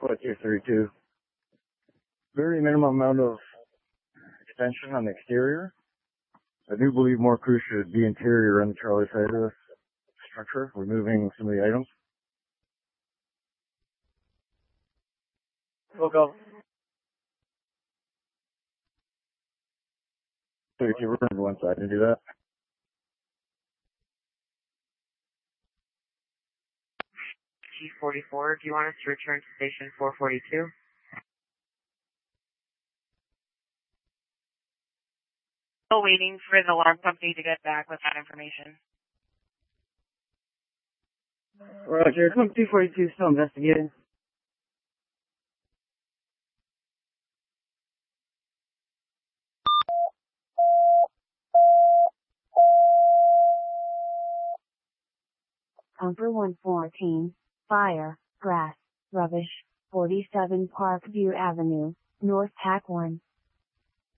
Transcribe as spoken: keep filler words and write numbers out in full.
What, two thirty-two? Very minimum amount of extension on the exterior. I do believe more crew should be interior on the Charlie side of the structure, removing some of the items. We'll go. So if you run to one side and do that. G forty-four, do you want us to return to station four forty-two? Still waiting for the alarm company to get back with that information. Roger, company forty-two still investigating. Number one fourteen, fire, grass, rubbish, forty-seven Parkview Avenue, North Tack one.